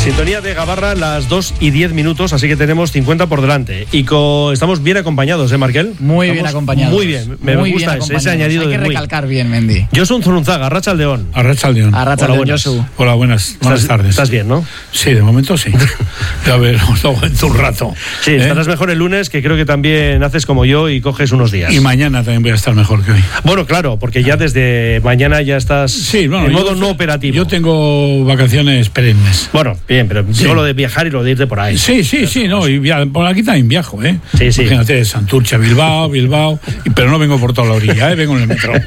Sintonía de Gabarra, las 2:10, así que tenemos 50 por delante. Y estamos bien acompañados, ¿eh, Markel? Muy bien acompañados. Muy bien, me gusta ese añadido. Hay que recalcar bien, Mendy. Josu Zurunzaga, Arratsaldeon. Arratsaldeon. Arratsaldeon, Josu. Hola, buenas tardes. ¿Estás bien, no? Sí, de momento sí. A ver, aguanto un rato. Sí, estarás mejor el lunes, que creo que también haces como yo y coges unos días. Y mañana también voy a estar mejor que hoy. Bueno, claro, porque ya desde mañana ya estás en modo no operativo. Yo tengo vacaciones perennes. Bueno, bien, pero digo lo de viajar y lo de irte por ahí. Sí, no, y por aquí también viajo, ¿eh? Sí. Imagínate, Santurce, Bilbao, pero no vengo por toda la orilla, vengo en el metro.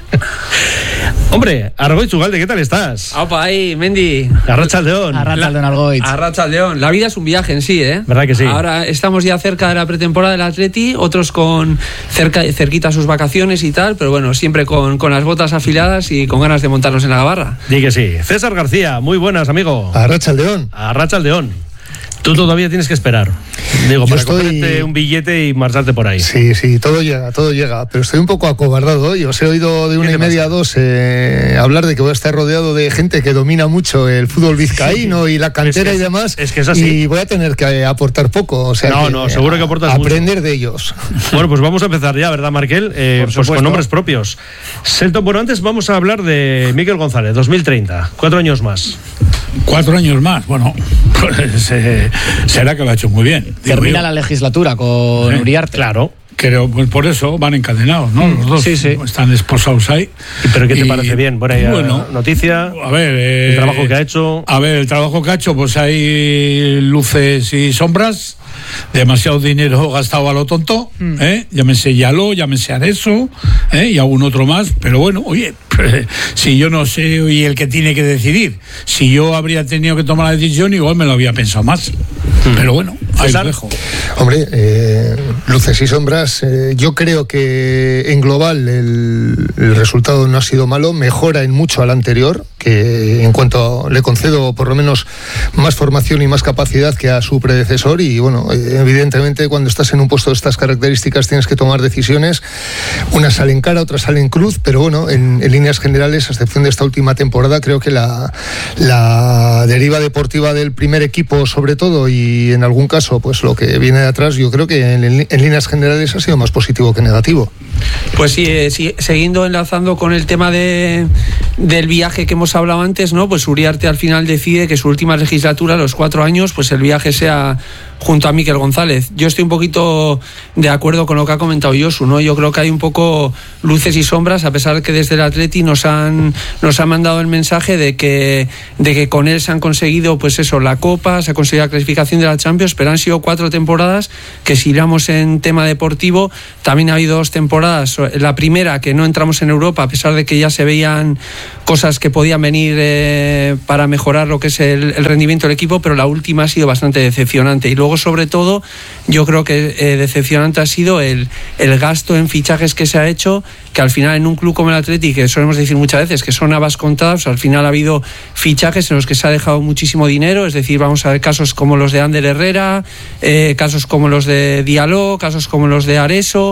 Hombre, Argoitz Ugalde, ¿qué tal estás? Aupa, ahí, Mendy. Arratsaldeon. Arratsaldeon, Argoitz. Arratsaldeon. La vida es un viaje en sí, ¿eh? ¿Verdad que sí? Ahora estamos ya cerca de la pretemporada del Atleti, otros cerquita a sus vacaciones y tal, pero bueno, siempre con las botas afiladas y con ganas de montarnos en la Gabarra. Di que sí. César García, muy buenas, amigo. Arratsaldeon. Arratsaldeon. Tú todavía tienes que esperar. Digo, para cogerte un billete y marcharte por ahí. Sí, todo llega. Pero estoy un poco acobardado hoy. Os he oído de 1:30 a 2 hablar de que voy a estar rodeado de gente que domina mucho el fútbol vizcaíno y la cantera y demás. Es que es así. Y voy a tener que aportar poco. O sea, seguro que aportas aprender mucho de ellos. Bueno, pues vamos a empezar ya, ¿verdad, Markel? Pues con nombres propios. Selton, bueno, antes vamos a hablar de Mikel González, 2030. 4 años más. 4 años más, bueno, pues será que lo ha hecho muy bien. Termina la legislatura con Uriarte. Claro. Creo, pues por eso van encadenados, ¿no? Los dos están esposados ahí. ¿Pero qué te parece bien? Bueno, noticia. A ver, el trabajo que ha hecho. A ver, el trabajo que ha hecho, pues hay luces y sombras. Demasiado dinero gastado a lo tonto, llámese Yaló, llámese Areso, y algún otro más, pero bueno, oye, si yo no sé, y el que tiene que decidir, si yo habría tenido que tomar la decisión, igual me lo había pensado más, pero bueno, ahí lo dejo. Hombre, luces y sombras, yo creo que en global el resultado no ha sido malo, mejora en mucho al anterior, que en cuanto le concedo por lo menos más formación y más capacidad que a su predecesor, y bueno, evidentemente cuando estás en un puesto de estas características tienes que tomar decisiones, unas salen cara, otras salen cruz, pero bueno, en líneas generales, a excepción de esta última temporada, creo que la deriva deportiva del primer equipo sobre todo, y en algún caso pues lo que viene de atrás, yo creo que en líneas generales ha sido más positivo que negativo. Pues sí, siguiendo enlazando con el tema del viaje que hemos hablado antes, ¿no? Pues Uriarte al final decide que su última legislatura, los 4 años, pues el viaje sea junto a Mikel González. Yo estoy un poquito de acuerdo con lo que ha comentado Josu, ¿no? Yo creo que hay un poco luces y sombras, a pesar de que desde el Atleti nos han mandado el mensaje de que con él se han conseguido, pues eso, la Copa, se ha conseguido la clasificación de la Champions, pero han sido 4 temporadas que, si miramos en tema deportivo, también ha habido 2 temporadas. La primera, que no entramos en Europa, a pesar de que ya se veían cosas que podían venir para mejorar lo que es el rendimiento del equipo, pero la última ha sido bastante decepcionante. Y luego, sobre todo, yo creo que decepcionante ha sido el gasto en fichajes que se ha hecho, que al final en un club como el Atleti, que solemos decir muchas veces que son habas contadas, al final ha habido fichajes en los que se ha dejado muchísimo dinero. Es decir, vamos a ver casos como los de Ander Herrera, casos como los de Diallo, casos como los de Areso.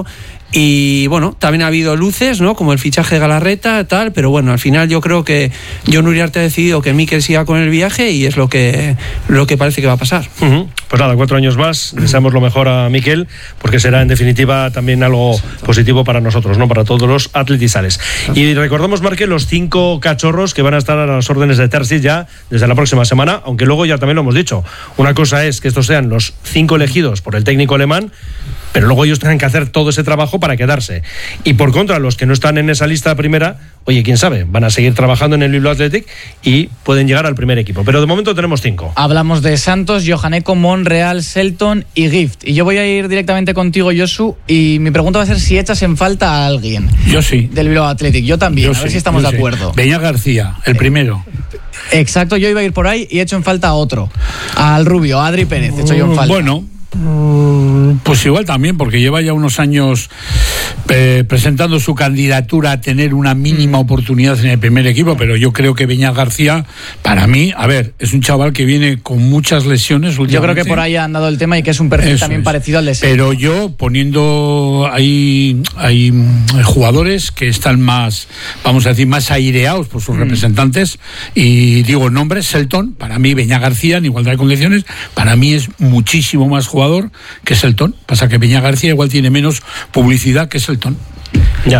Y bueno, también ha habido luces, ¿no? Como el fichaje de Galarreta, tal, pero bueno, al final yo creo que Jon Uriarte ha decidido que Mikel siga con el viaje, y es lo que parece que va a pasar. Pues nada, 4 años más, deseamos lo mejor a Mikel, porque será en definitiva también algo positivo para nosotros, ¿no? Para todos los atletizales. Y recordamos, Marque, los 5 cachorros que van a estar a las órdenes de Terzic ya desde la próxima semana, aunque luego ya también lo hemos dicho, una cosa es que estos sean los 5 elegidos por el técnico alemán, pero luego ellos tienen que hacer todo ese trabajo para quedarse. Y por contra, los que no están en esa lista primera, oye, quién sabe, van a seguir trabajando en el Bilbao Athletic y pueden llegar al primer equipo. Pero de momento tenemos 5. Hablamos de Santos, Johaneco, Monreal, Selton y Gift. Y yo voy a ir directamente contigo, Josu, y mi pregunta va a ser si echas en falta a alguien. Yo sí. Del Bilbao Athletic. Yo también, a ver si estamos de acuerdo. Beñat García, el primero. Exacto, yo iba a ir por ahí y echo en falta a otro. Al rubio, a Adri Pérez, echo yo en falta. Bueno, pues igual también, porque lleva ya unos años presentando su candidatura a tener una mínima oportunidad en el primer equipo, pero yo creo que Beñat García, para mí, a ver, es un chaval que viene con muchas lesiones últimamente. Yo creo que por ahí han dado el tema y que es un perfil también parecido al de Selton. Pero yo, poniendo hay jugadores que están más, vamos a decir, más aireados por sus representantes, y digo el nombre, Selton, para mí Beñat García, en igualdad de condiciones, para mí es muchísimo más jugador que Selton. Pasa que Beñat García igual tiene menos publicidad que Selton. Ya.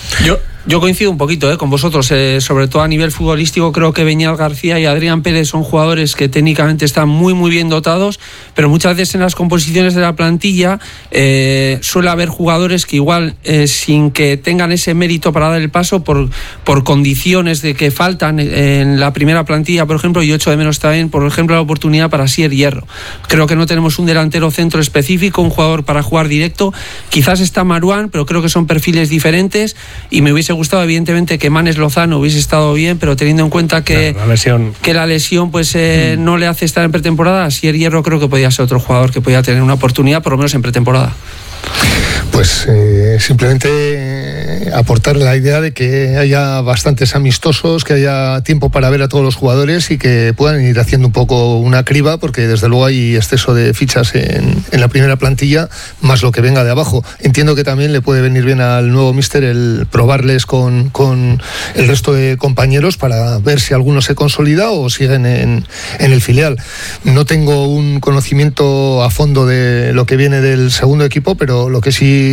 Yo coincido un poquito con vosotros, sobre todo a nivel futbolístico. Creo que Beñat García y Adrián Pérez son jugadores que técnicamente están muy muy bien dotados, pero muchas veces en las composiciones de la plantilla suele haber jugadores que igual sin que tengan ese mérito para dar el paso por condiciones de que faltan en la primera plantilla, por ejemplo. Yo echo de menos también, por ejemplo, la oportunidad para Asier Hierro. Creo que no tenemos un delantero centro específico, un jugador para jugar directo. Quizás está Marouane, pero creo que son perfiles diferentes, y me hubiese gustado evidentemente que Manes Lozano hubiese estado bien, pero teniendo en cuenta que la lesión pues no le hace estar en pretemporada, Asier Hierro creo que podía ser otro jugador que podía tener una oportunidad por lo menos en pretemporada. Pues simplemente aportar la idea de que haya bastantes amistosos, que haya tiempo para ver a todos los jugadores y que puedan ir haciendo un poco una criba, porque desde luego hay exceso de fichas en la primera plantilla, más lo que venga de abajo. Entiendo que también le puede venir bien al nuevo míster el probarles con el resto de compañeros para ver si alguno se consolida o siguen en el filial. No tengo un conocimiento a fondo de lo que viene del segundo equipo, pero lo que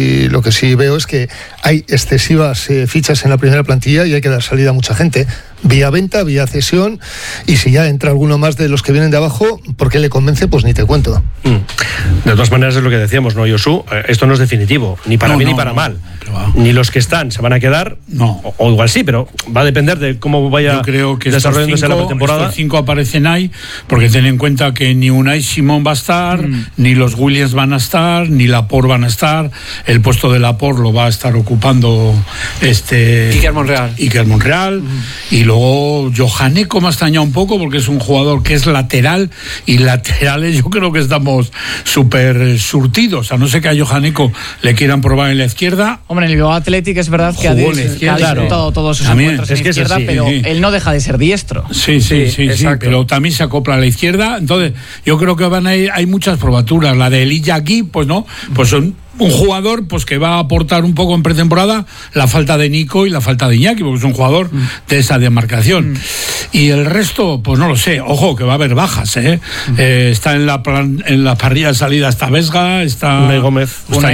sí veo es que hay excesivas fichas en la primera plantilla y hay que dar salida a mucha gente, vía venta, vía cesión, y si ya entra alguno más de los que vienen de abajo, ¿por qué le convence? Pues ni te cuento. De todas maneras es lo que decíamos, ¿no, Josu? Esto no es definitivo, ni para bien ni para mal. Ni los que están se van a quedar, o igual sí, pero va a depender de cómo vaya desarrollándose la pretemporada. Estos 5 aparecen ahí, porque ten en cuenta que ni Unai Simón va a estar, ni los Williams van a estar, ni Laporte van a estar. El puesto de Laporte lo va a estar ocupando Iker Monreal. Y luego Johaneco me ha extrañado un poco, porque es un jugador que es lateral, y laterales yo creo que estamos súper surtidos, a no ser que a Johaneco le quieran probar en la izquierda. Hombre, en el Bilbao Athletic es verdad que ha disfrutado todos sus encuentros en izquierda, pero él no deja de ser diestro. Sí, pero también se acopla a la izquierda. Entonces yo creo que hay muchas probaturas. La de Elilla aquí, pues no, pues son un jugador pues que va a aportar un poco en pretemporada la falta de Nico y la falta de Iñaki, porque es un jugador de esa demarcación. Y el resto, pues no lo sé. Ojo, que va a haber bajas, está en la parrilla de salida está Vesga, está Unai Gómez.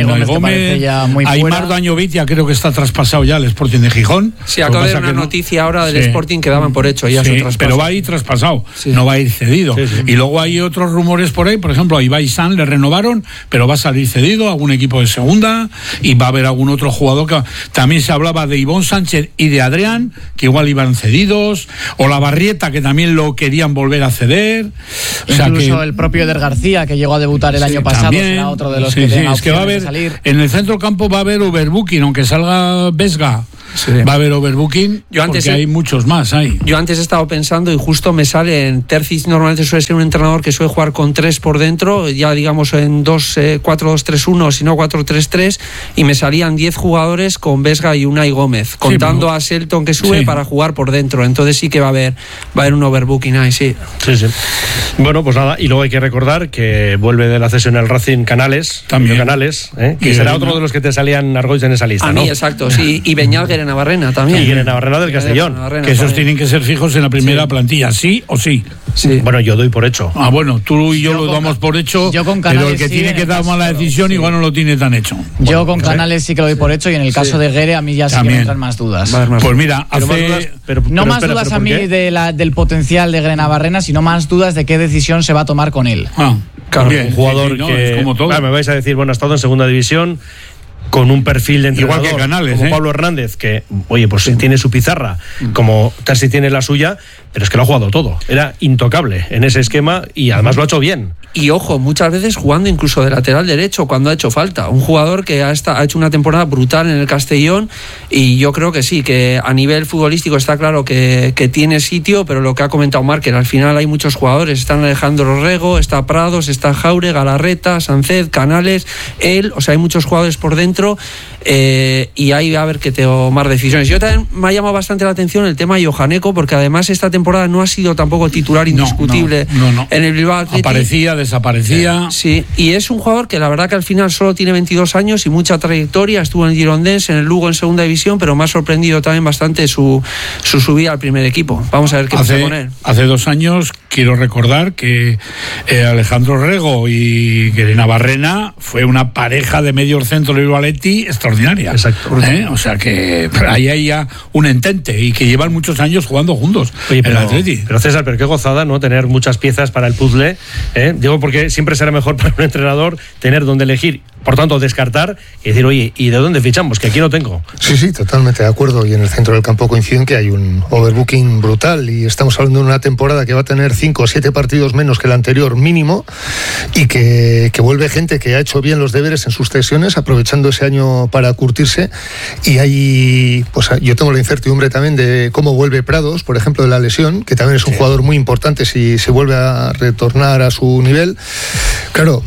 Aimar Dañovitia creo que está traspasado ya al Sporting de Gijón. Sí, acaba de haber una noticia ahora del Sporting que daban por hecho ya su traspaso. Pero va a ir traspasado, no va a ir cedido. Y luego hay otros rumores por ahí, por ejemplo, a Ibai San le renovaron, pero va a salir cedido a algún equipo de segunda, y va a haber algún otro jugador que también se hablaba de Ivón Sánchez y de Adrián, que igual iban cedidos, o la Barrieta, que también lo querían volver a ceder. Incluso el propio Eder García, que llegó a debutar el año pasado, también, será otro de los que tenga es que va a haber, salir. En el centro campo va a haber overbooking, aunque salga Vesga. Va a haber overbooking, porque hay muchos más ahí. Yo antes he estado pensando, y justo me sale en Terzic, normalmente suele ser un entrenador que suele jugar con 3 por dentro, ya digamos en 4-2-3-1, si no 4-3-3, y me salían 10 jugadores con Vesga y Unai Gómez, contando a Selton que sube para jugar por dentro. Entonces sí que va a haber un overbooking ahí, sí. Bueno, pues nada, y luego hay que recordar que vuelve de la cesión al Racing Canales, que será otro de los que te salían Argoiz en esa lista, a ¿no? mí, exacto, sí, y Beñat Navarrena también. Y Navarrena del Castellón. Que esos tienen que ser fijos en la primera plantilla, ¿sí o sí? Bueno, yo doy por hecho. Bueno, tú y yo lo damos por hecho, pero el que tiene que dar mala decisión igual no lo tiene tan hecho. Yo con Canales sí que lo doy por hecho, y en el caso de Guere a mí ya sí que me entran más dudas. Pues mira, no más dudas a mí del potencial de Guere Navarrena, sino más dudas de qué decisión se va a tomar con él. Claro, un jugador que, como todo. Me vais a decir, ha estado en segunda división, con un perfil de entrenador igual que Canales, como Pablo Hernández, que, oye, pues tiene su pizarra, como Tarsi tiene la suya, pero es que lo ha jugado todo. Era intocable en ese esquema y además lo ha hecho bien. y ojo, muchas veces jugando incluso de lateral derecho cuando ha hecho falta. Un jugador que ha hecho una temporada brutal en el Castellón, y yo creo que sí, que a nivel futbolístico está claro que tiene sitio, pero lo que ha comentado Márquez, al final hay muchos jugadores, están Alejandro Rego, está Prados, está Jaure, Galarreta, Sánchez, Canales, él, o sea, hay muchos jugadores por dentro, y ahí va a haber que tomar decisiones. Yo también me ha llamado bastante la atención el tema Johaneco, porque además esta temporada no ha sido tampoco titular indiscutible en el Bilbao Athletic. Aparecía, desaparecía. Sí, y es un jugador que la verdad que al final solo tiene 22 años y mucha trayectoria, estuvo en el Girondins, en el Lugo en segunda división, pero me ha sorprendido también bastante su subida al primer equipo. Vamos a ver qué pasa con él. Hace 2 años, quiero recordar que Alejandro Rego y Guerena Barrena fue una pareja de medio centro del Bilbao Athletic extraordinaria. Exacto. O sea que ahí hay ya un entente y que llevan muchos años jugando juntos. Oye, en el Athletic. Pero César, pero qué gozada, ¿no? Tener muchas piezas para el puzzle. Digo, porque siempre será mejor para un entrenador tener donde elegir, por tanto descartar y decir, oye, ¿y de dónde fichamos? Que aquí no tengo. Sí, totalmente de acuerdo. Y en el centro del campo coinciden que hay un overbooking brutal, y estamos hablando de una temporada que va a tener 5 o 7 partidos menos que la anterior mínimo, y que vuelve gente que ha hecho bien los deberes en sus cesiones, aprovechando ese año para curtirse. Y ahí, pues yo tengo la incertidumbre también de cómo vuelve Prados, por ejemplo, de la lesión, que también es un jugador muy importante si se vuelve a retornar a su nivel. Claro,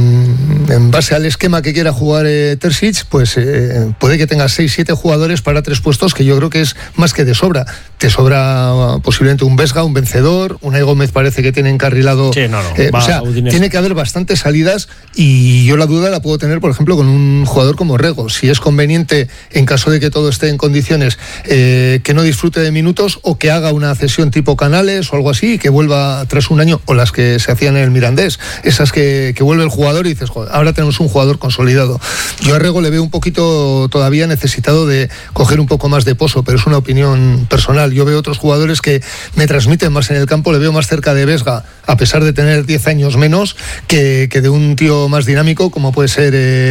en base al esquema que quiera jugar Terzic, pues puede que tenga 6-7 jugadores para 3 puestos, que yo creo que es más que de sobra. Te sobra posiblemente un Vesga, un Vencedor, Unai Gómez parece que tiene encarrilado. Sí, o sea, tiene que haber bastantes salidas, y yo la duda la puedo tener, por ejemplo, con un jugador como Rego. Si es conveniente, en caso de que todo esté en condiciones, que no disfrute de minutos, o que haga una cesión tipo Canales o algo así, y que vuelva tras un año, o las que se hacían en el Mirandés, esas que vuelve el jugador y dices, joder, ahora tenemos un jugador consolidado. Yo a Rego le veo un poquito todavía necesitado de coger un poco más de pozo, pero es una opinión personal. Yo veo otros jugadores que me transmiten más en el campo, le veo más cerca de Vesga, a pesar de tener 10 años menos, que de un tío más dinámico, como puede ser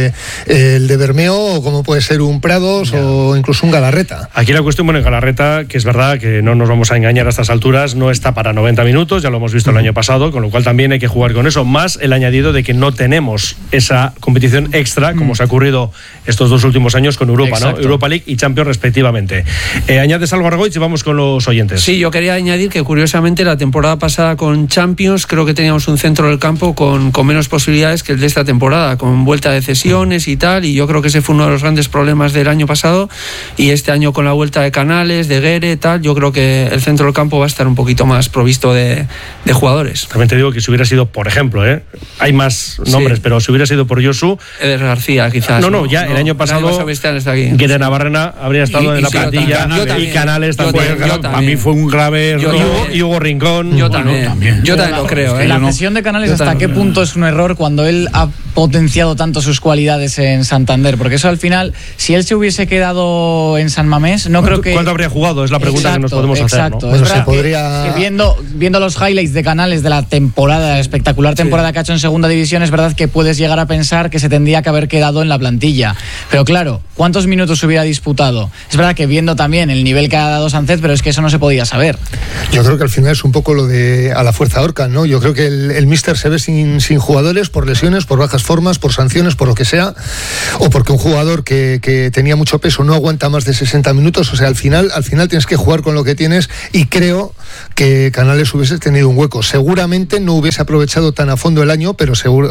el de Bermeo, o como puede ser un Prados, o incluso un Galarreta. Aquí la cuestión, bueno, en Galarreta, que es verdad que no nos vamos a engañar a estas alturas, no está para 90 minutos, ya lo hemos visto el año pasado, con lo cual también hay que jugar con eso, más el añadido de que no tenemos esa competición extra, como se ha ocurrido estos 2 últimos años con Europa, ¿no? Europa League y Champions respectivamente. ¿Añades algo, Argoich, y vamos con los oyentes? Sí, yo quería añadir que curiosamente la temporada pasada con Champions creo que teníamos un centro del campo con menos posibilidades que el de esta temporada, con vuelta de cesiones y tal, y yo creo que ese fue uno de los grandes problemas del año pasado, y este año con la vuelta de Canales, de Guere, tal, yo creo que el centro del campo va a estar un poquito más provisto de jugadores. También te digo que si hubiera sido, por ejemplo, hay más nombres, pero si hubiera sido por Josu, Eder García quizás. El año pasado Guerena Barrena habría estado en la plantilla, y Canales también. Para mí fue un grave error. Y Hugo Rincón. Yo también lo creo. La cesión de Canales, ¿hasta qué punto es un error cuando él ha potenciado tanto sus cualidades en Santander? Porque eso al final, si él se hubiese quedado en San Mamés, no creo que... ¿Cuánto habría jugado? Es la pregunta que nos podemos hacer, ¿no? Bueno, se podría... que viendo los highlights de Canales de la temporada, la espectacular temporada que ha hecho en segunda división, es verdad que puedes llegar a pensar que se tendría que haber quedado en la plantilla. Pero claro, ¿cuántos minutos hubiera disputado? Es verdad que viendo también el nivel que ha dado Sánchez, pero es que eso no se podía saber. Yo creo que al final es un poco lo de a la fuerza ahorca, ¿no? Yo creo que el míster se ve sin jugadores, por lesiones, por bajas formas, por sanciones, por lo que sea, o porque un jugador que tenía mucho peso no aguanta más de 60 minutos. O sea, al final tienes que jugar con lo que tienes, y creo que Canales hubiese tenido un hueco. Seguramente no hubiese aprovechado tan a fondo el año, pero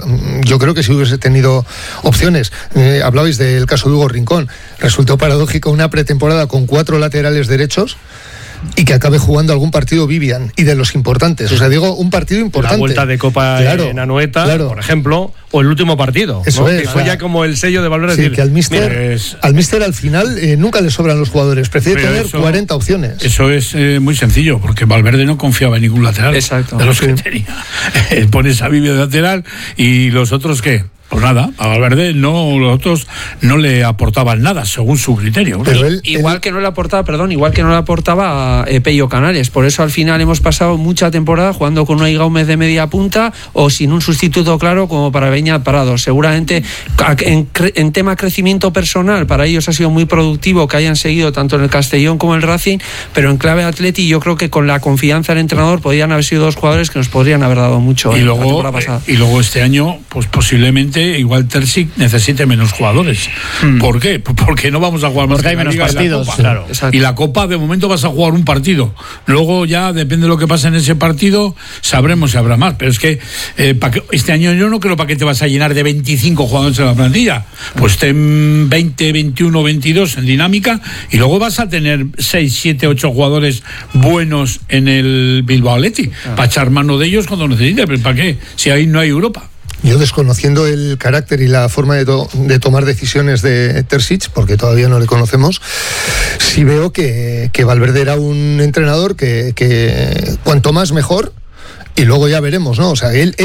yo creo que sí hubiese tenido opciones. Hablabais del caso de Hugo Rincón. Resultó paradójico una pretemporada con 4 laterales derechos y que acabe jugando algún partido Vivian, y de los importantes. O sea, digo, un partido importante. La vuelta de Copa en Anoeta, por ejemplo, o el último partido. Eso, ¿no? Que fue ya como el sello de Valverde. Sí, decir, que al míster al final nunca le sobran los jugadores. Prefiere tener 40 opciones. Eso es muy sencillo, porque Valverde no confiaba en ningún lateral. Exacto. De los que tenía. Pones a Vivian de lateral, y los otros, ¿qué? Pues nada, a Valverde los otros no le aportaban nada, según su criterio. Pero igual que no le aportaba a Pello Canales. Por eso al final hemos pasado mucha temporada jugando con Unai Gómez de media punta o sin un sustituto claro como para Beñat Parado. Seguramente en tema crecimiento personal para ellos ha sido muy productivo que hayan seguido tanto en el Castellón como en el Racing, pero en clave Atleti yo creo que con la confianza del entrenador podrían haber sido dos jugadores que nos podrían haber dado mucho. Y luego este año pues posiblemente igual Terzic necesite menos jugadores. ¿Por qué? Porque no vamos a jugar más. Porque hay menos partidos. Claro. Y la Copa de momento vas a jugar un partido. Luego ya depende de lo que pase en ese partido, sabremos si habrá más. Pero es que este año yo no creo para qué te vas a llenar de 25 jugadores en la plantilla. Pues ten 20, 21, 22 en dinámica y luego vas a tener 6, 7, 8 jugadores buenos en el Bilbao Athletic para echar mano de ellos cuando necesites. ¿Pero para qué? Si ahí no hay Europa. Yo, desconociendo el carácter y la forma de tomar decisiones de Terzic, porque todavía no le conocemos, sí veo que Valverde era un entrenador que cuanto más mejor, y luego ya veremos, ¿no? O sea, él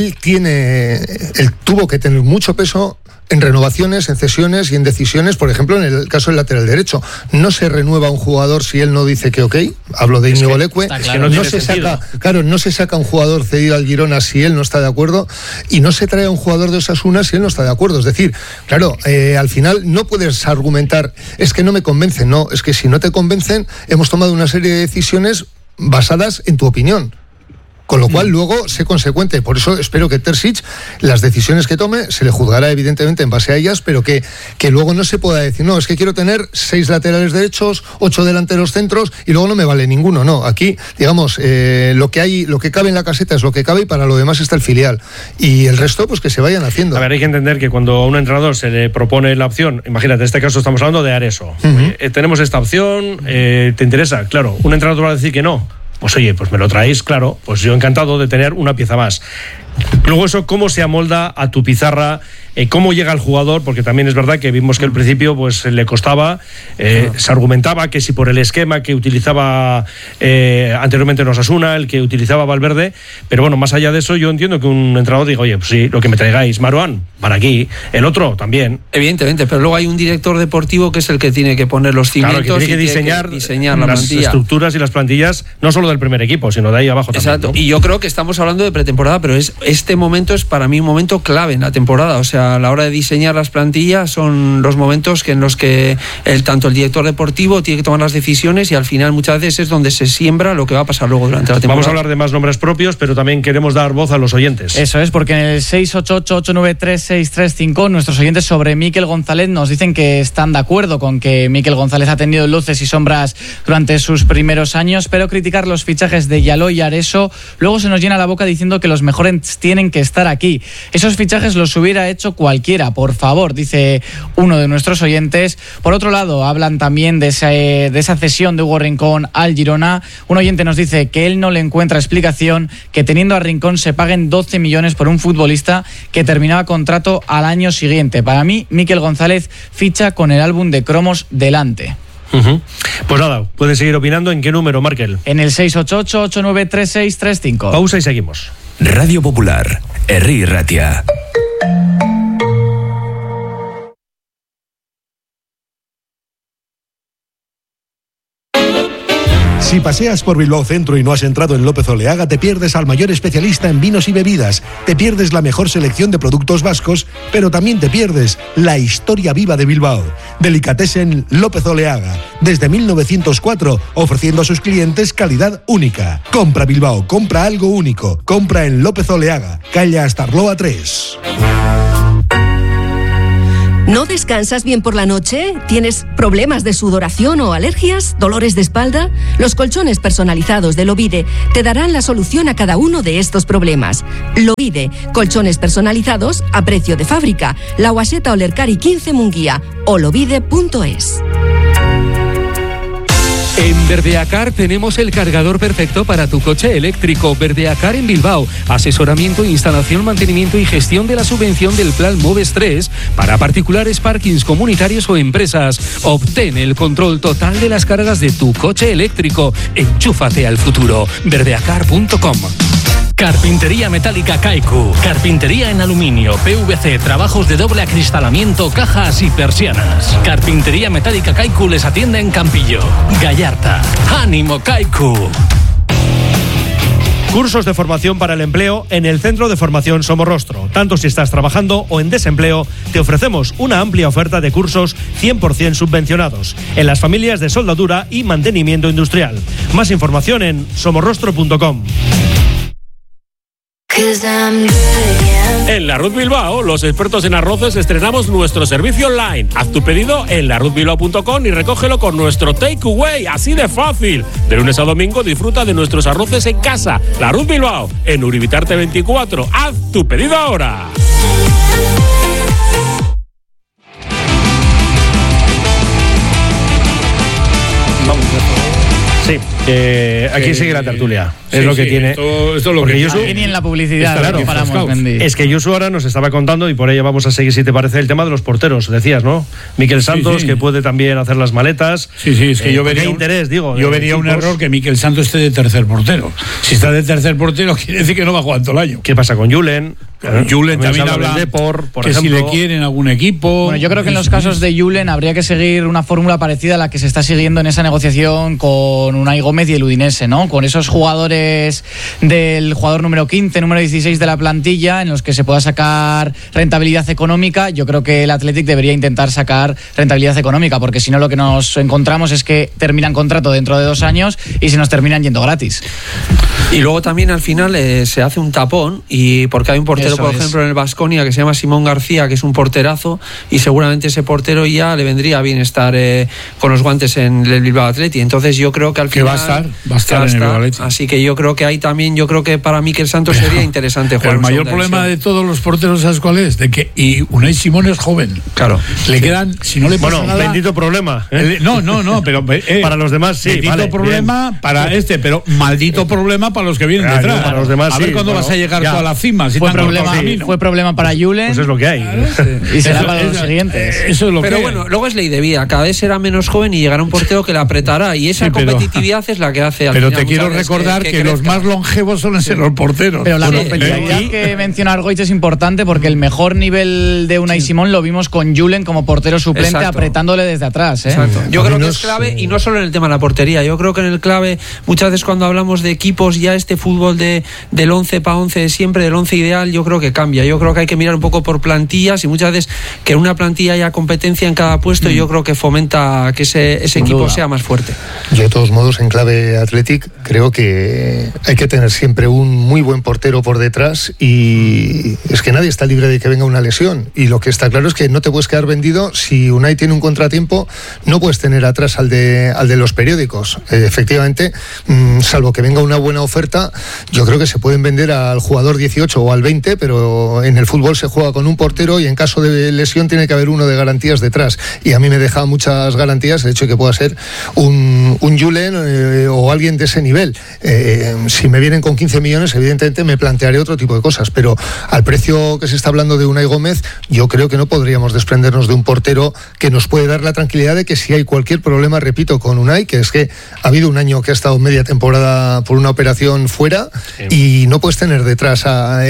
tuvo que tener mucho peso en renovaciones, en cesiones y en decisiones. Por ejemplo, en el caso del lateral derecho, no se renueva un jugador si él no dice que ok. Hablo de Íñigo Leque. No se saca un jugador cedido al Girona si él no está de acuerdo, y no se trae a un jugador de Osasuna si él no está de acuerdo. Es decir, claro, al final no puedes argumentar, es que no me convencen. No, es que si no te convencen, hemos tomado una serie de decisiones basadas en tu opinión. Con lo cual luego sé consecuente. Por eso espero que Terzic, las decisiones que tome, se le juzgará evidentemente en base a ellas, pero que luego no se pueda decir, no, es que quiero tener 6 laterales derechos, 8 delanteros centros y luego no me vale ninguno. No, aquí, digamos, lo que cabe en la caseta es lo que cabe y para lo demás está el filial. Y el resto, pues que se vayan haciendo. A ver, hay que entender que cuando a un entrenador se le propone la opción, imagínate, en este caso estamos hablando de Areso. Tenemos esta opción, ¿te interesa? Claro, un entrenador va a decir que no. Pues oye, pues me lo traéis, claro, pues yo encantado de tener una pieza más. Luego eso, cómo se amolda a tu pizarra, cómo llega el jugador, porque también es verdad que vimos que al principio pues le costaba, se argumentaba que si por el esquema que utilizaba anteriormente en Osasuna, el que utilizaba Valverde, pero bueno, más allá de eso, yo entiendo que un entrenador diga, oye, pues sí, lo que me traigáis, Marouane, para aquí, el otro también. Evidentemente, pero luego hay un director deportivo que es el que tiene que poner los cimientos, claro, que tiene que diseñar la las plantilla, estructuras y las plantillas, no solo del primer equipo, sino de ahí abajo. Exacto. También, ¿no? Y yo creo que estamos hablando de pretemporada, pero este momento es para mí un momento clave en la temporada. O sea, a la hora de diseñar las plantillas son los momentos en los que tanto el director deportivo tiene que tomar las decisiones y al final muchas veces es donde se siembra lo que va a pasar luego durante la temporada. Vamos a hablar de más nombres propios, pero también queremos dar voz a los oyentes. Eso es, porque en el 688-893-635 nuestros oyentes sobre Mikel González nos dicen que están de acuerdo con que Mikel González ha tenido luces y sombras durante sus primeros años, pero criticar los fichajes de Yaló y Areso luego se nos llena la boca diciendo que los mejores tienen que estar aquí. Esos fichajes los hubiera hecho cualquiera, por favor, dice uno de nuestros oyentes. Por otro lado, hablan también de esa cesión de Hugo Rincón al Girona. Un oyente nos dice que él no le encuentra explicación que teniendo a Rincón se paguen 12 millones por un futbolista que terminaba contrato al año siguiente. Para mí, Mikel González ficha con el álbum de cromos delante. Pues nada, pueden seguir opinando. ¿En qué número, Markel? En el 688-893635. Pausa y seguimos. Radio Popular, Herri Ratia. Si paseas por Bilbao Centro y no has entrado en López Oleaga, te pierdes al mayor especialista en vinos y bebidas, te pierdes la mejor selección de productos vascos, pero también te pierdes la historia viva de Bilbao. Delicatessen López Oleaga, desde 1904, ofreciendo a sus clientes calidad única. Compra Bilbao, compra algo único, compra en López Oleaga, calle Astarloa 3. ¿No descansas bien por la noche? ¿Tienes problemas de sudoración o alergias? ¿Dolores de espalda? Los colchones personalizados de Lovide te darán la solución a cada uno de estos problemas. Lovide, colchones personalizados a precio de fábrica. La Guaseta Olercari 15 Munguía o lovide.es. En Verdeacar tenemos el cargador perfecto para tu coche eléctrico. Verdeacar en Bilbao. Asesoramiento, instalación, mantenimiento y gestión de la subvención del Plan Moves 3 para particulares, parkings comunitarios o empresas. Obtén el control total de las cargas de tu coche eléctrico. Enchúfate al futuro. Verdeacar.com. Carpintería metálica Kaiku. Carpintería en aluminio, PVC, trabajos de doble acristalamiento, cajas y persianas. Carpintería metálica Kaiku les atiende en Campillo, Gallarta. ¡Ánimo, Kaiku! Cursos de formación para el empleo en el Centro de Formación Somorrostro. Tanto si estás trabajando o en desempleo, te ofrecemos una amplia oferta de cursos 100% subvencionados en las familias de soldadura y mantenimiento industrial. Más información en somorrostro.com. En La Ruz Bilbao, los expertos en arroces, estrenamos nuestro servicio online. Haz tu pedido en laruzbilbao.com y recógelo con nuestro takeaway, así de fácil. De lunes a domingo disfruta de nuestros arroces en casa. La Ruz Bilbao, en Uribitarte 24. Haz tu pedido ahora. Sí, aquí sigue la tertulia. Es lo que tiene. Esto es lo que Josu, aquí ni en la publicidad. Claro, paramos, es que Josu ahora nos estaba contando, y por ello vamos a seguir, si te parece, el tema de los porteros. Decías, ¿no? Miquel Santos, que puede también hacer las maletas. Sí, es que yo vería yo vería un error que Miquel Santos esté de tercer portero. Si está de tercer portero, quiere decir que no va a jugar todo el año. ¿Qué pasa con Julen? También habla de por que ejemplo, si le quieren algún equipo. Bueno, yo creo que en los casos de Julen habría que seguir una fórmula parecida a la que se está siguiendo en esa negociación con Unai Gómez y el Udinese, ¿no? Con esos jugadores del jugador número 15, número 16 de la plantilla, en los que se pueda sacar rentabilidad económica. Yo creo que el Athletic debería intentar sacar rentabilidad económica, porque si no lo que nos encontramos es que terminan contrato dentro de 2 años y se nos terminan yendo gratis. Y luego también al final se hace un tapón, y porque hay un portero, por ejemplo, en el Baskonia que se llama Simón García, que es un porterazo, y seguramente ese portero ya le vendría bien estar con los guantes en el Bilbao Athletic. Entonces yo creo que al final va a estar en el Bilbao Athletic. Así que yo creo que ahí también, yo creo que para Miquel Santos sería interesante jugar. Pero el mayor problema de todos los porteros, ¿sabes cuál es? De que Unai Simón es joven. Claro. Le quedan, si no le pasa nada. Bendito problema. No, pero para los demás sí. Bendito problema bien. Para pero maldito problema para los que vienen detrás. Para los demás, a ver cuándo vas a llegar tú a la cima. Si fue problema para Julen. Pues es lo que hay. Y será para los siguientes. Eso es lo pero que bueno, luego es ley de vida. Cada vez será menos joven y llegará un portero que le apretará. Y esa competitividad es la que hace al Pero final, te quiero recordar que los más longevos suelen ser los porteros. Pero la competitividad que menciona Argoich es importante, porque el mejor nivel de Unai Simón lo vimos con Julen como portero suplente. Exacto. Apretándole desde atrás. Exacto. Yo creo que es clave, y no solo en el tema de la portería. Yo creo que en el clave, muchas veces cuando hablamos de equipos, ya este fútbol del 11 para 11 siempre, del 11 ideal, yo creo que cambia. Yo creo que hay que mirar un poco por plantillas, y muchas veces que en una plantilla haya competencia en cada puesto, yo creo que fomenta que ese equipo sea más fuerte. Yo de todos modos, en clave Athletic, creo que hay que tener siempre un muy buen portero por detrás, y es que nadie está libre de que venga una lesión, y lo que está claro es que no te puedes quedar vendido. Si Unai tiene un contratiempo, no puedes tener atrás al de los periódicos. Efectivamente, salvo que venga una buena oferta, yo creo que se pueden vender al jugador 18 o al 20, pero en el fútbol se juega con un portero, y en caso de lesión tiene que haber uno de garantías detrás, y a mí me deja muchas garantías el hecho de que pueda ser un Julen o alguien de ese nivel. Si me vienen con 15 millones, evidentemente me plantearé otro tipo de cosas, pero al precio que se está hablando de Unai Gómez, yo creo que no podríamos desprendernos de un portero que nos puede dar la tranquilidad de que si hay cualquier problema, repito, con Unai, que es que ha habido un año que ha estado media temporada por una operación fuera, y no puedes tener detrás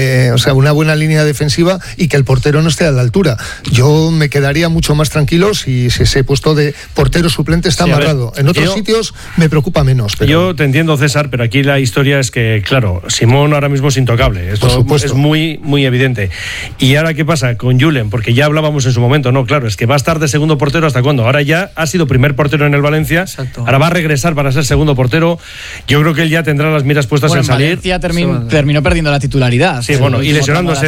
una buena línea defensiva y que el portero no esté a la altura. Yo me quedaría mucho más tranquilo si ese puesto de portero suplente está amarrado. En otros sitios me preocupa menos. Pero... Yo te entiendo, César, pero aquí la historia es que, claro, Simón ahora mismo es intocable. Esto es muy, muy evidente. ¿Y ahora qué pasa con Julen? Porque ya hablábamos en su momento, ¿no? Claro, es que va a estar de segundo portero ¿hasta cuándo? Ahora ya ha sido primer portero en el Valencia. Exacto. Ahora va a regresar para ser segundo portero. Yo creo que él ya tendrá las miras puestas en salir. Valencia terminó perdiendo la titularidad. Sí, bueno, y lesionándose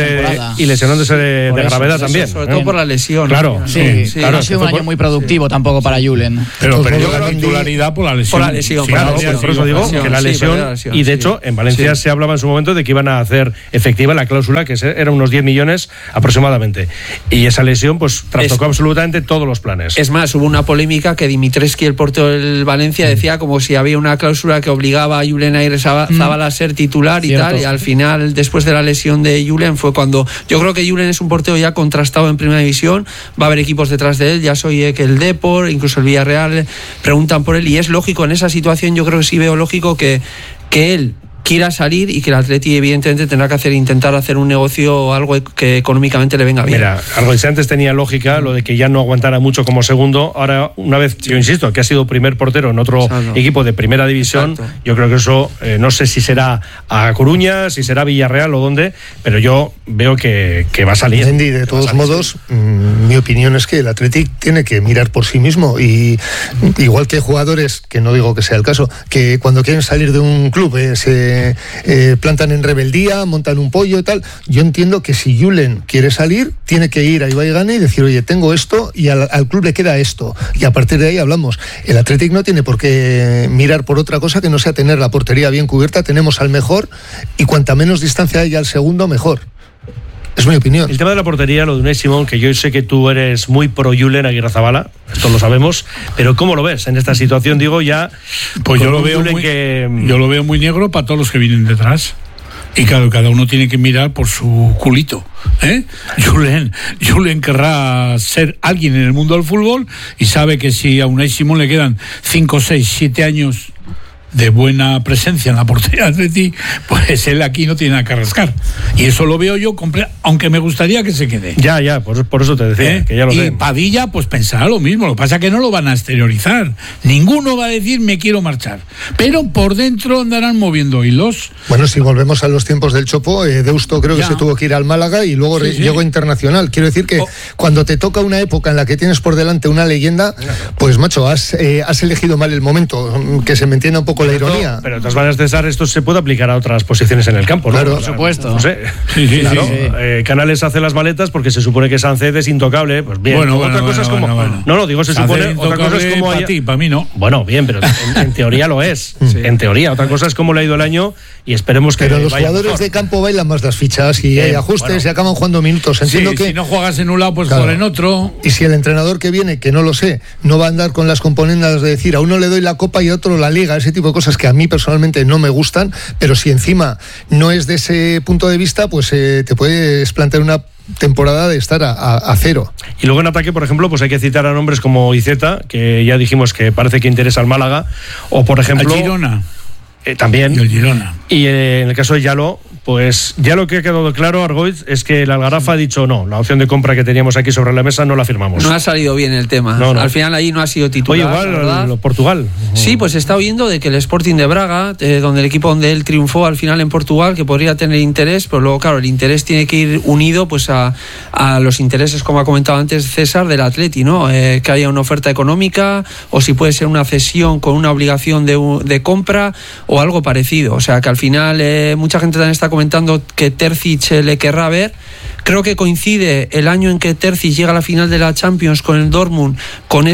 de gravedad también. Sobre todo por la lesión. Claro, sí, claro, no ha sido un año muy productivo tampoco para Julen. Pero perdió la titularidad por la lesión. Por la lesión, claro, por eso digo que la lesión, y de hecho en Valencia se hablaba en su momento de que iban a hacer efectiva la cláusula, que eran unos 10 millones aproximadamente, y esa lesión pues trastocó absolutamente todos los planes. Es más, hubo una polémica que Dimitrescu, el portero del Valencia, decía como si había una cláusula que obligaba a Julen Zabala a ser titular y tal, y al final, después de la lesión de Julen, fue cuando yo creo que Julen es un portero ya contrastado en primera división, va a haber equipos detrás de él, ya soy que el Depor, incluso el Villarreal preguntan por él, y es lógico en esa situación. Yo creo que sí veo lógico que él quiera salir y que el Atleti evidentemente tendrá que intentar hacer un negocio o algo que económicamente le venga bien. Mira, algo que antes tenía lógica, lo de que ya no aguantara mucho como segundo. Ahora, una vez, yo insisto, que ha sido primer portero en otro equipo de primera división, Exacto. yo creo que eso, no sé si será a Coruña, si será Villarreal o dónde, pero yo veo que va a salir. Mendy, de todos modos, mi opinión es que el Athletic tiene que mirar por sí mismo, y igual que hay jugadores, que no digo que sea el caso, que cuando quieren salir de un club se plantan en rebeldía, montan un pollo y tal. Yo entiendo que si Julen quiere salir, tiene que ir a Ibai Gane y decir, oye, tengo esto y al club le queda esto, y a partir de ahí hablamos. El Athletic no tiene por qué mirar por otra cosa que no sea tener la portería bien cubierta. Tenemos al mejor, y cuanta menos distancia haya al segundo, mejor. Es mi opinión. El tema de la portería, lo de Unai Simón, que yo sé que tú eres muy pro Julen Aguirrezabala, esto lo sabemos, pero ¿cómo lo ves en esta situación? Digo, ya... Pues yo lo veo muy negro para todos los que vienen detrás. Y claro, cada uno tiene que mirar por su culito, ¿eh? Julen querrá ser alguien en el mundo del fútbol, y sabe que si a Unai Simón le quedan 5, 6, 7 años de buena presencia en la portería de Atleti, pues él aquí no tiene nada que rascar. Y eso lo veo yo, aunque me gustaría que se quede. Ya, por eso te decía, que ya lo sé. Y Padilla, pues pensará lo mismo. Lo que pasa es que no lo van a exteriorizar. Ninguno va a decir, me quiero marchar. Pero por dentro andarán moviendo hilos. Bueno, si volvemos a los tiempos del Chopo, Deusto creo que se tuvo que ir al Málaga y luego llegó Internacional. Quiero decir que cuando te toca una época en la que tienes por delante una leyenda, pues macho, has elegido mal el momento, que se me entienda un poco la ironía. Pero de todas maneras, César, esto se puede aplicar a otras posiciones en el campo, ¿no? Claro, por supuesto. No sé. Claro. Canales hace las maletas porque se supone que Sánchez es intocable. Pues bien. Otra cosa es como. No, digo, se supone. Otra cosa es como. Para ti, para mí no. Bueno, bien, pero en teoría lo es. En teoría. Otra cosa es cómo le ha ido el año, y esperemos que. Pero los jugadores de campo bailan más las fichas y hay ajustes y acaban jugando minutos. Entiendo que si no juegas en un lado, pues por en otro. Y si el entrenador que viene, que no lo sé, no va a andar con las componendas de decir a uno le doy la copa y a otro la liga, ese tipo de cosas que a mí personalmente no me gustan, pero si encima no es de ese punto de vista, pues te puedes plantear una temporada de estar a cero. Y luego en ataque, por ejemplo, pues hay que citar a nombres como Iceta, que ya dijimos que parece que interesa al Málaga, o por ejemplo... Al Girona. También. Y el Girona. Y en el caso de Yalo, pues ya lo que ha quedado claro, Argoiz, es que el Algarafa ha dicho no, la opción de compra que teníamos aquí sobre la mesa no la firmamos. No ha salido bien el tema. No. Al final ahí no ha sido titular. Oye, igual Portugal. Sí, pues se está oyendo de que el Sporting de Braga, donde el equipo donde él triunfó al final en Portugal, que podría tener interés, pero luego claro, el interés tiene que ir unido pues a los intereses, como ha comentado antes César, del Atleti, ¿no? Que haya una oferta económica, o si puede ser una cesión con una obligación de compra o algo parecido. O sea que al final mucha gente también está comentando que Terzic le querrá ver. Creo que coincide el año en que Terzic llega a la final de la Champions con el Dortmund, en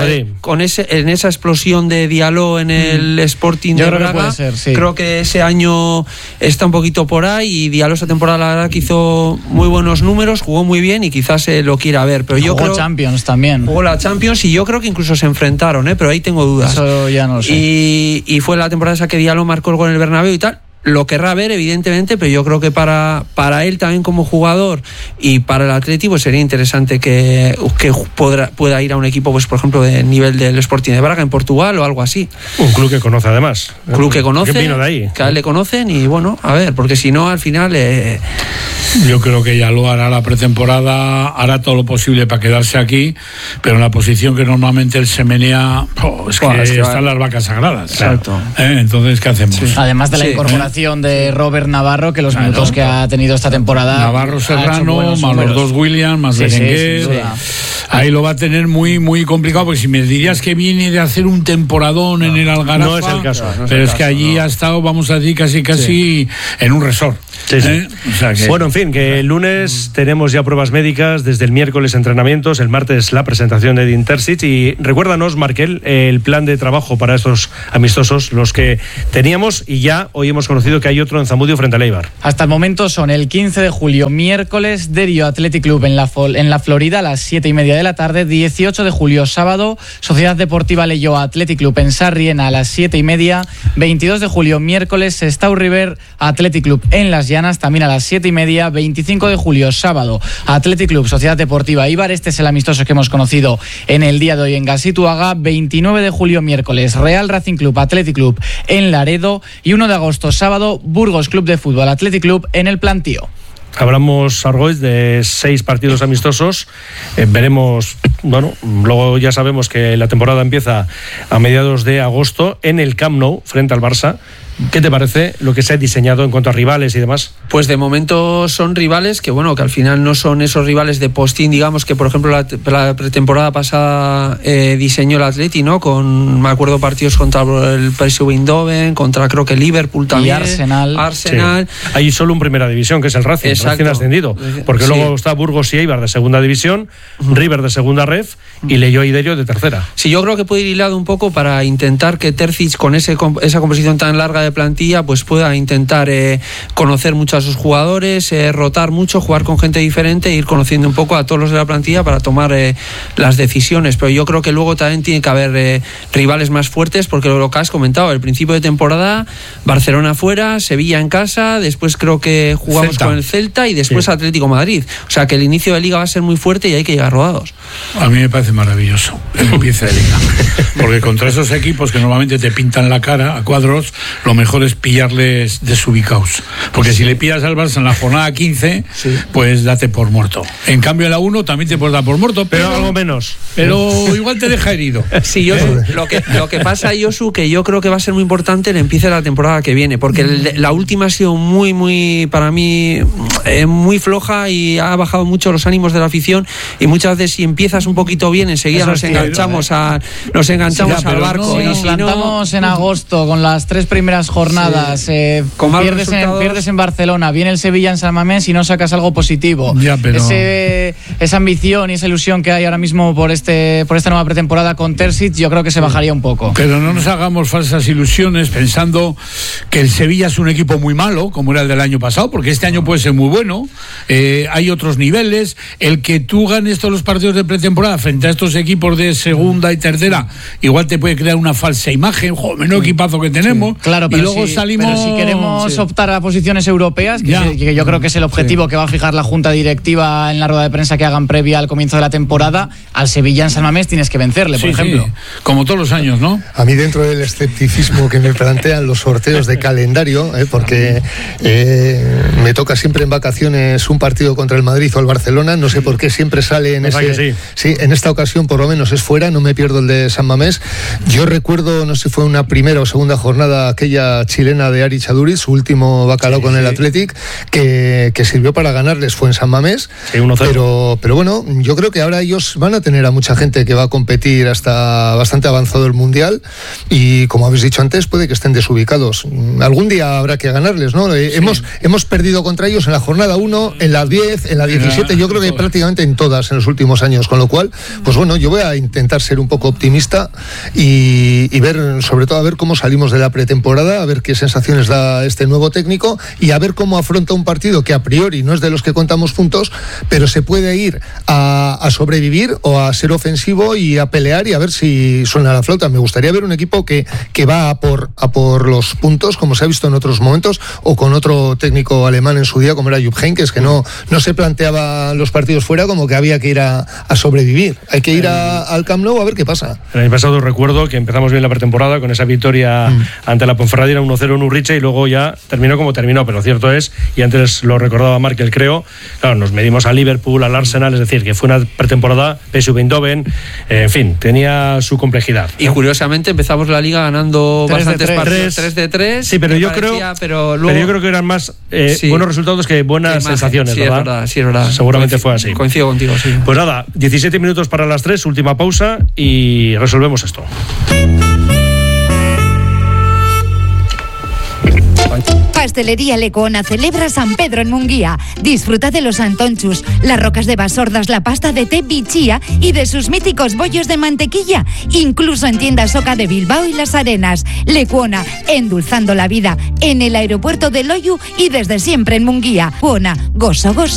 esa explosión de Diallo en el Sporting de Braga. Puede ser, sí. Creo que ese año está un poquito por ahí, y Diallo esa temporada la verdad que hizo muy buenos números, jugó muy bien y quizás lo quiera ver. Pero yo creo Champions también. Jugó la Champions y yo creo que incluso se enfrentaron, pero ahí tengo dudas. Eso ya no lo sé. Y fue la temporada esa que Diallo marcó el gol en el Bernabéu y tal. Lo querrá ver, evidentemente, pero yo creo que para él también como jugador y para el Atleti pues sería interesante que pueda ir a un equipo, pues por ejemplo, de nivel del Sporting de Braga en Portugal o algo así. Un club que conoce además. Club que conoce, vino de ahí. que a él le conocen y bueno, a ver, porque si no, al final... Yo creo que ya lo hará la pretemporada, hará todo lo posible para quedarse aquí, pero en la posición que normalmente él se menea, es que están las vacas sagradas. Exacto. Entonces, ¿qué hacemos? Sí. Además de la incorporación de Robert Navarro, que los minutos que ha tenido esta temporada... Navarro Serrano, más los dos Williams, más Berenguer. Ahí lo va a tener muy, muy complicado, porque si me dirías que viene de hacer un temporadón en el Algarafa... No es el caso. Pero es que allí ha estado, vamos a decir, casi en un resort. Sí. O sea que... Bueno, en fin, que el lunes tenemos ya pruebas médicas, desde el miércoles entrenamientos, el martes la presentación de Edin Terzic, y recuérdanos, Markel, el plan de trabajo para estos amistosos, los que teníamos, y ya hoy hemos conocido que hay otro en Zamudio frente al Eibar. Hasta el momento son el 15 de julio, miércoles, Derio Athletic Club en la Florida a las 7:30 de la tarde, 18 de julio, sábado, Sociedad Deportiva Leioa Athletic Club en Sarriena a las 7:30, 22 de julio, miércoles, Sestao River Athletic Club en Las Llanas, también a las 7:30, Munguía. 25 de julio, sábado, Athletic Club, Sociedad Deportiva Eibar. Este es el amistoso que hemos conocido en el día de hoy en Gazituaga. 29 de julio, miércoles, Real Racing Club, Athletic Club en Laredo. Y 1 de agosto, sábado, Burgos Club de Fútbol, Athletic Club en el Plantío. Hablamos, Argoiz, de 6 partidos amistosos. Veremos, bueno, luego ya sabemos que la temporada empieza a mediados de agosto en el Camp Nou, frente al Barça. ¿Qué te parece lo que se ha diseñado en cuanto a rivales y demás? Pues de momento son rivales que, bueno, que al final no son esos rivales de postín, digamos, que por ejemplo la pretemporada pasada diseñó el Atleti, ¿no? Con, me acuerdo, partidos contra el PSV Eindhoven, contra creo que Liverpool también. Y Arsenal. Sí. Hay solo un primera división, que es el Racing, recién ascendido. Porque luego está Burgos y Eibar de segunda división, River de segunda ref y Leyo y Derio de tercera. Sí, yo creo que puede ir hilado un poco para intentar que Terzic, con esa composición tan larga de plantilla, pues pueda intentar conocer mucho a sus jugadores, rotar mucho, jugar con gente diferente e ir conociendo un poco a todos los de la plantilla para tomar las decisiones. Pero yo creo que luego también tiene que haber rivales más fuertes, porque lo que has comentado, el principio de temporada, Barcelona fuera, Sevilla en casa, después creo que jugamos Celta con el Celta y después Atlético Madrid. O sea que el inicio de Liga va a ser muy fuerte y hay que llegar rodados. A mí me parece maravilloso el inicio de Liga, porque contra esos equipos que normalmente te pintan la cara a cuadros, lo mejor es pillarles desubicados, porque si le pillas al Barça en la jornada 15, pues date por muerto. En cambio en la 1 también te puedes dar por muerto, pero algo menos, pero igual te deja herido. Sí, lo que pasa, Josu, que yo creo que va a ser muy importante el empiece de la temporada que viene, porque la última ha sido muy para mí muy floja y ha bajado mucho los ánimos de la afición, y muchas veces si empiezas un poquito bien, enseguida nos enganchamos al barco. Si nos plantamos en agosto con las 3 primeras jornadas, pierdes en Barcelona, viene el Sevilla en San Mamés y no sacas algo positivo. Esa ambición y esa ilusión que hay ahora mismo por esta nueva pretemporada con Terzic, yo creo que se bajaría un poco. Pero no nos hagamos falsas ilusiones pensando que el Sevilla es un equipo muy malo, como era el del año pasado, porque este año puede ser muy bueno. Hay otros niveles. El que tú ganes todos los partidos de pretemporada frente a estos equipos de segunda y tercera, igual te puede crear una falsa imagen. Menudo equipazo que tenemos. Claro, pero, luego pero si queremos optar a posiciones europeas, que yo creo que es el objetivo que va a fijar la Junta Directiva en la rueda de prensa que hagan previa al comienzo de la temporada, al Sevilla en San Mamés tienes que vencerle, por ejemplo. Como todos los años, ¿no? A mí, dentro del escepticismo que me plantean los sorteos de calendario, porque me toca siempre en vacaciones un partido contra el Madrid o el Barcelona, no sé por qué siempre sale en ese... Sí, en esta ocasión por lo menos es fuera, no me pierdo el de San Mamés. Yo recuerdo, no sé si fue una primera o segunda jornada, aquella chilena de Ari Chaduri, su último bacalao con el Athletic, que sirvió para ganarles, fue en San Mamés. 1-0. Pero bueno, yo creo que ahora ellos van a tener a mucha gente que va a competir hasta bastante avanzado el Mundial, y como habéis dicho antes, puede que estén desubicados. Algún día habrá que ganarles, ¿no? Hemos perdido contra ellos en la jornada 1, en la 10, en la 17, yo creo que prácticamente en todas en los últimos años, con lo cual, pues bueno, yo voy a intentar ser un poco optimista y ver, sobre todo, a ver cómo salimos de la pretemporada, a ver qué sensaciones da este nuevo técnico y a ver cómo afronta un partido que a priori no es de los que contamos puntos, pero se puede ir a sobrevivir o a ser ofensivo y a pelear y a ver si suena la flauta. Me gustaría ver un equipo que va a por los puntos, como se ha visto en otros momentos, o con otro técnico alemán en su día, como era Jupp Heynckes, que no se planteaba los partidos fuera como que había que ir a sobrevivir. Hay que ir al Camp Nou a ver qué pasa. El año pasado recuerdo que empezamos bien la pretemporada con esa victoria ante la Ponferradina 1-0 en Urriche, y luego ya terminó como terminó, pero cierto es, y antes lo recordaba Markel, creo, claro, nos medimos a Liverpool, al Arsenal, es decir, que fue una pretemporada, PSV Eindhoven, en fin, tenía su complejidad. Y curiosamente empezamos la Liga ganando bastantes partidos, 3-3. Sí, pero yo creo que eran más buenos resultados que buenas sensaciones, ¿verdad? Sí, es verdad. Seguramente fue así. Coincido contigo, sí. Pues nada, 17 minutos para las 3, última pausa y resolvemos esto. Pastelería Lecuona celebra San Pedro en Munguía. Disfruta de los antonchus, las rocas de Basordas, la pasta de té bichía y de sus míticos bollos de mantequilla. Incluso en tiendas Oca de Bilbao y Las Arenas. Lecuona, endulzando la vida en el aeropuerto de Loiu y desde siempre en Munguía. Lecuona, gozo, gozo.